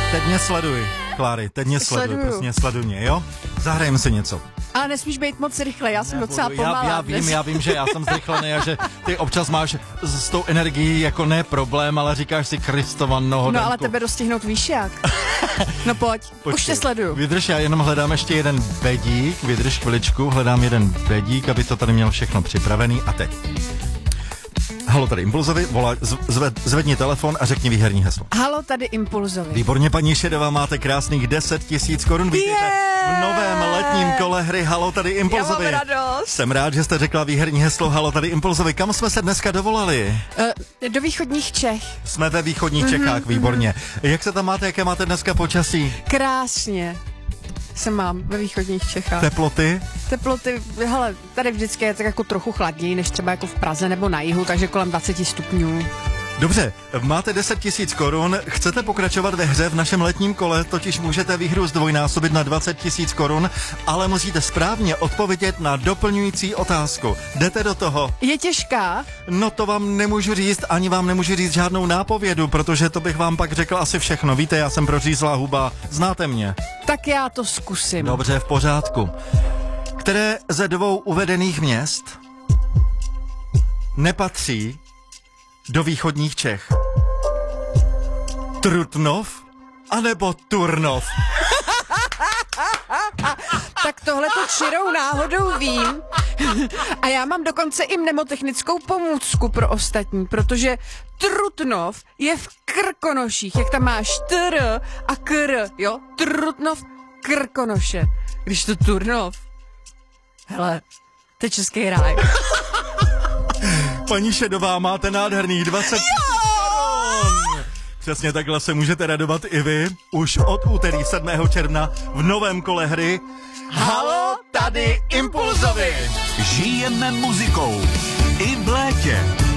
Teď mě sleduj, Kláry, teď mě sleduj, prostě sleduj mě, jo? Zahrajeme si něco. Ale nesmíš být moc rychle, já jsem docela pomalá. Já vím, že já jsem zrychlený a že ty občas máš s tou energií jako ne problém, ale říkáš si Kristova nohodanku. No ale tebe dostihnout víš jak. No pojď, už tě sleduju. Vydrž, já jenom hledám ještě jeden bedík, vydrž chviličku, hledám jeden bedík, aby to tady měl všechno připravený a teď. Halo, tady Impulzovi, zvedni telefon a řekni výherní heslo. Halo, tady Impulzovi. Výborně, paní Šedová, máte krásných 10 000 korun. Vítejte v novém letním kole hry Halo, tady Impulzovi. Já mám radost. Jsem rád, že jste řekla výherní heslo Halo, tady Impulzovi. Kam jsme se dneska dovolali? Do východních Čech. Jsme ve východních Čechách, výborně. Jak se tam máte, jaké máte dneska počasí? Krásně. Se mám ve východních Čechách. Teploty? Teploty, hele, tady vždycky je tak jako trochu chladněji, než třeba jako v Praze nebo na jihu, takže kolem 20 stupňů. Dobře, máte 10 000 korun, chcete pokračovat ve hře v našem letním kole, totiž můžete výhru zdvojnásobit na 20 000 korun, ale musíte správně odpovědět na doplňující otázku. Jdete do toho? Je těžká? No to vám nemůžu říct, ani vám nemůžu říct žádnou nápovědu, protože to bych vám pak řekl asi všechno. Víte, já jsem prořízlá huba, znáte mě. Tak já to zkusím. Dobře, v pořádku. Které ze dvou uvedených měst nepatří do východních Čech? Trutnov anebo Turnov? Tak tohleto čirou náhodou vím. A já mám dokonce i mnemotechnickou pomůcku pro ostatní, protože Trutnov je v Krkonoších, jak tam máš tr a kr, jo? Trutnov, Krkonoše. Když to Turnov, hele, to je český ráj. Paní Šedová, máte nádherných 20 000 korun. Přesně takhle se můžete radovat i vy. Už od úterý 7. června v novém kole hry Halo, tady Impulzovi. Žijeme muzikou i v létě.